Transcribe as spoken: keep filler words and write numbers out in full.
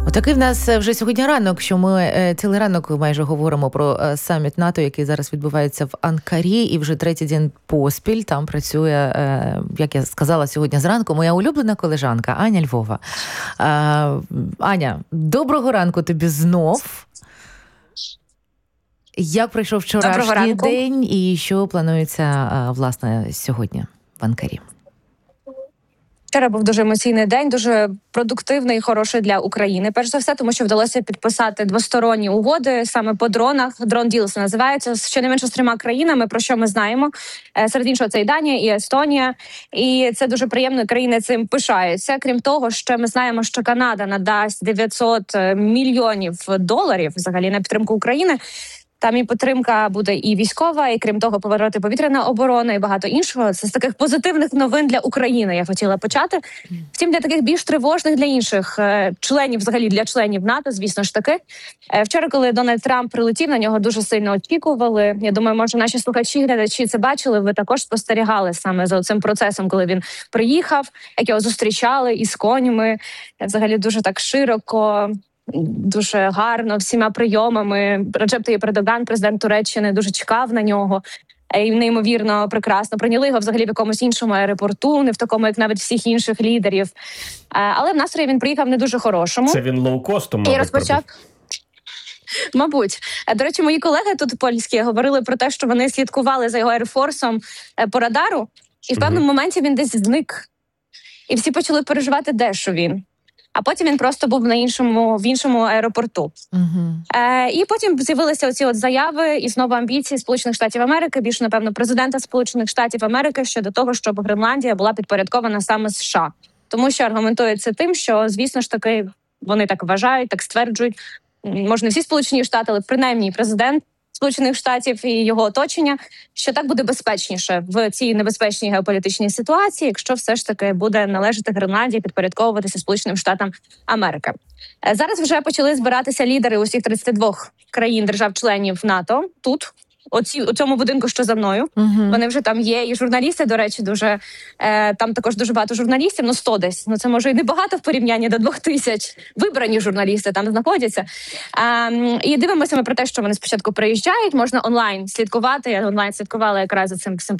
Отакий в нас вже сьогодні ранок, що ми цілий ранок майже говоримо про саміт НАТО, який зараз відбувається в Анкарі, і вже третій день поспіль там працює, як я сказала сьогодні зранку, моя улюблена колежанка Аня Львова. Аня, доброго ранку тобі знов. Як пройшов вчорашній день і що планується, власне, сьогодні в Анкарі? Вчора був дуже емоційний день, дуже продуктивний і хороший для України. Перш за все, тому що вдалося підписати двосторонні угоди саме по дронах. Дрон Ділс називається, щонайменше з трьома країнами, про що ми знаємо. Серед іншого, це і Данія, і Естонія. І це дуже приємно, країни цим пишаються. Крім того, що ми знаємо, що Канада надасть дев'ятсот мільйонів доларів взагалі на підтримку України. Там і підтримка буде і військова, і крім того, повороти повітряна оборона і багато іншого. Це з таких позитивних новин для України я хотіла почати. Втім, для таких більш тривожних для інших членів, взагалі для членів НАТО, звісно ж таки. Вчора, коли Дональд Трамп прилетів, на нього дуже сильно очікували. Я думаю, може наші слухачі, глядачі це бачили, ви також спостерігали саме за цим процесом, коли він приїхав, як його зустрічали із конями, взагалі дуже так широко, дуже гарно, всіма прийомами. Реджеп Таїп Ердоган, президент Туреччини, дуже чекав на нього. І неймовірно прекрасно. Прийняли його взагалі в якомусь іншому аеропорту, не в такому, як навіть всіх інших лідерів. Але в настрої він приїхав не дуже хорошому. Це він лоукостом, мабуть, і розпочав. Мабуть. До речі, мої колеги тут польські говорили про те, що вони слідкували за його аерфорсом по радару, і в певному mm-hmm. моменті він десь зник. І всі почали переживати, де що він. А потім він просто був на іншому, в іншому аеропорту. Uh-huh. Е, і потім з'явилися оці от заяви і знову амбіції Сполучених Штатів Америки, більше, напевно, президента Сполучених Штатів Америки щодо того, щоб Гренландія була підпорядкована саме США. Тому що аргументується тим, що, звісно ж таки, вони так вважають, так стверджують, може не всі Сполучені Штати, але принаймні президент Сполучених Штатів і його оточення, що так буде безпечніше в цій небезпечній геополітичній ситуації, якщо все ж таки буде належати Гренландії підпорядковуватися Сполученим Штатам Америки. Зараз вже почали збиратися лідери усіх тридцяти двох країн держав-членів НАТО тут, оці, у цьому будинку, що за мною. Uh-huh. Вони вже там є. І журналісти, до речі, дуже е, там також дуже багато журналістів, ну сто десь. Ну це може і не багато в порівнянні до двох тисяч. Вибрані журналісти там знаходяться. Е, і дивимося ми про те, що вони спочатку приїжджають, можна онлайн слідкувати. Я онлайн слідкувала якраз за цим цим